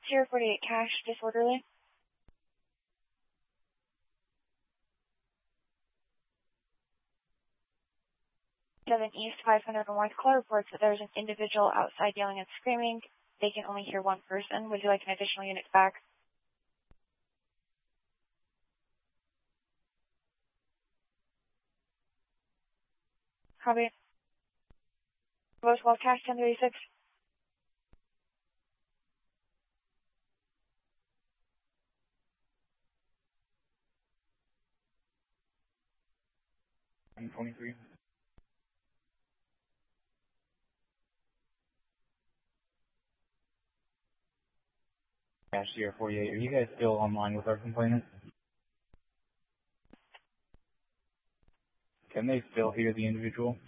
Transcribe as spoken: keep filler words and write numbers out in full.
Sierra forty-eight cash, disorderly. seven East five hundred North, call reports that there's an individual outside yelling and screaming. They can only hear one person. Would you like an additional unit back? Copy. Rose twelve cash, ten thirty-six. one twenty-three. Cash Sierra forty-eight. Are you guys still online with our complainant? Can they still hear the individual?